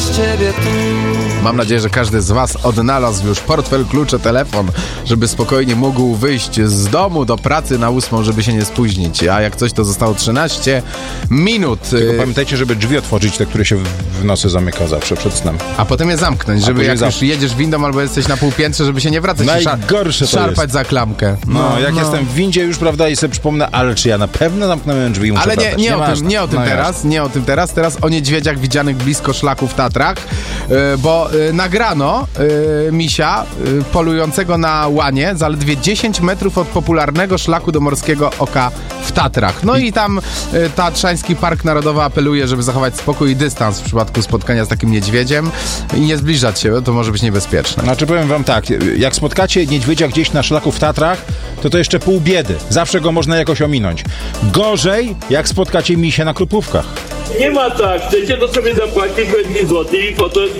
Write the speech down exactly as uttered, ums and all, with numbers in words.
bez ciebie tu. Mam nadzieję, że każdy z was odnalazł już portfel, klucze, telefon, żeby spokojnie mógł wyjść z domu do pracy na ósmą, żeby się nie spóźnić. A jak coś, to zostało trzynaście minut. Tylko pamiętajcie, żeby drzwi otworzyć, te, które się w nocy zamyka zawsze przed snem. A potem je zamknąć, żeby jak zamknąć. już jedziesz windą albo jesteś na półpiętrze, żeby się nie wracać i Najgorsze szar- szarpać za klamkę. No, no jak no. jestem w windzie już, prawda, i sobie przypomnę, ale czy ja na pewno zamknąłem drzwi i muszę Ale nie, wracać? nie, nie, o tym, nie o tym no teraz, jasne. nie o tym teraz. Teraz o niedźwiedziach widzianych blisko szlaku w Tatrach, yy, bo yy, nagrano yy, misia yy, polującego na łanie zaledwie dziesięć metrów od popularnego szlaku do Morskiego Oka w Tatrach. No i, i tam yy, Tatrzański Park Narodowy apeluje, żeby zachować spokój i dystans w przypadku spotkania z takim niedźwiedziem i nie zbliżać się, bo to może być niebezpieczne. Znaczy powiem wam tak, jak spotkacie niedźwiedzia gdzieś na szlaku w Tatrach, to to jeszcze pół biedy. Zawsze go można jakoś ominąć. Gorzej, jak spotkacie misie na Krupówkach. Nie ma tak, chcecie to sobie zapłacić dwa złote i foto